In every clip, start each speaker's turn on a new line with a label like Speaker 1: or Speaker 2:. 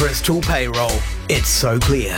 Speaker 1: Crystal Payroll. It's so clear.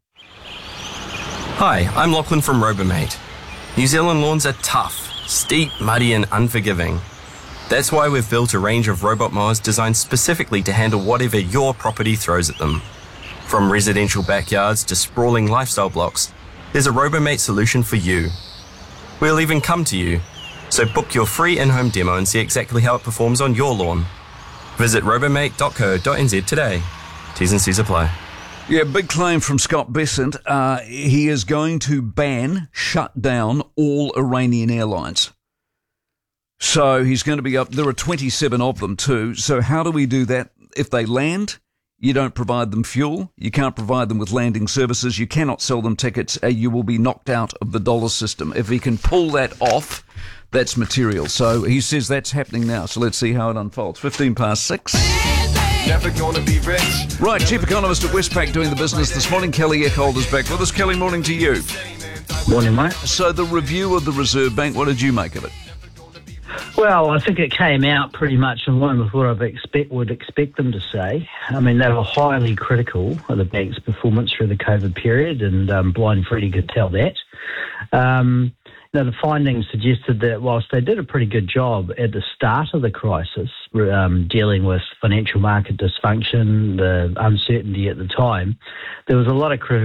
Speaker 2: Hi, I'm Lachlan from Robomate. New Zealand lawns are tough, steep, muddy and unforgiving. That's why we've built a range of robot mowers designed specifically to handle whatever your property throws at them. From residential backyards to sprawling lifestyle blocks, there's a Robomate solution for you. We'll even come to you, so book your free in-home demo and see exactly how it performs on your lawn. Visit robomate.co.nz today. T's and C's apply.
Speaker 3: Yeah, big claim from Scott Bessent. He is going to shut down all Iranian airlines. So he's going to be up. There are 27 of them too. So how do we do that? If they land, you don't provide them fuel. You can't provide them with landing services. You cannot sell them tickets. You will be knocked out of the dollar system. If he can pull that off, that's material. So he says that's happening now. So let's see how it unfolds. 6:15.
Speaker 4: Never gonna be rich.
Speaker 3: Right, Chief Economist at Westpac doing the business this morning. Kelly Eckhold is back with us. Kelly, morning to you.
Speaker 5: Morning, mate.
Speaker 3: So the review of the Reserve Bank, what did you make of it?
Speaker 5: Well, I think it came out pretty much in line with what I would expect them to say. I mean, they were highly critical of the bank's performance through the COVID period, and Blind Freddie could tell that. The findings suggested that whilst they did a pretty good job at the start of the crisis, dealing with financial market dysfunction, the uncertainty at the time, there was a lot of